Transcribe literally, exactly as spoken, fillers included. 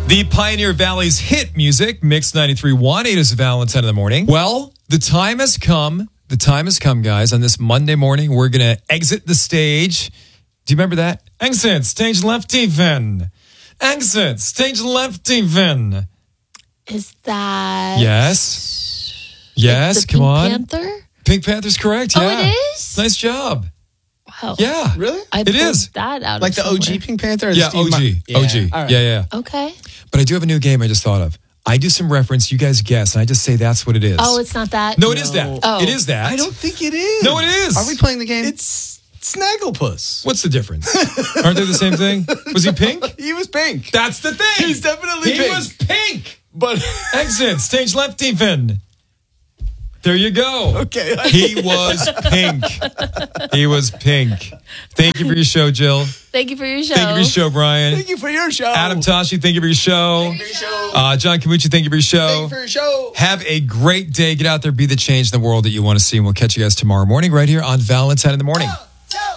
The Pioneer Valley's hit music, Mix ninety-three point one. It is Valentine in the morning. Well, the time has come. The time has come, guys. On this Monday morning, we're going to exit the stage. Do you remember that? Exit, stage left even. Exit, stage left even. Is that... Yes. Yes, the come Pink on. Panther? Pink Panther's correct, yeah. Oh, it is? Nice job. Wow. Yeah. Really? I It pulled is. that out Like of the O G somewhere. Pink Panther? Or the Yeah, Steve O G. Mar- O G. All right. Yeah, yeah. Okay. But I do have a new game I just thought of. I do some reference, you guys guess, and I just say that's what it is. Oh, it's not that? No, it is that. Oh. It is that. I don't think it is. No, it is. Are we playing the game? It's Snagglepuss. What's the difference? Aren't they the same thing? Was he pink? He was pink. That's the thing. He's definitely he pink. was pink. But Exit, stage left even. There you go. okay. He was pink. He was pink. Thank you for your show, Jill. Thank you for your show. Thank you for your show, Brian. Thank you for your show. Adam Toshi, thank you for your show. Thank you for your show. Uh, John Camucci, thank you for your show. Thank you for your show. Have a great day. Get out there, be the change in the world that you want to see. And we'll catch you guys tomorrow morning right here on Valentine in the Morning.